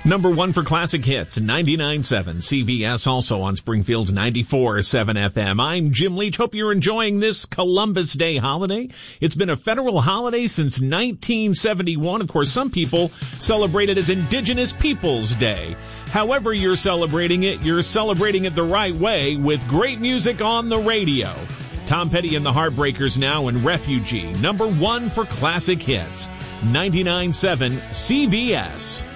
Number one for classic hits, 99.7 CBS, also on Springfield's 94.7 FM. I'm Jim Leach. Hope you're enjoying this Columbus Day holiday. It's been a federal holiday since 1971. Of course, some people celebrate it as Indigenous Peoples Day. However you're celebrating it the right way with great music on the radio. Tom Petty and the Heartbreakers now and Refugee, number one for classic hits, 99.7 CBS.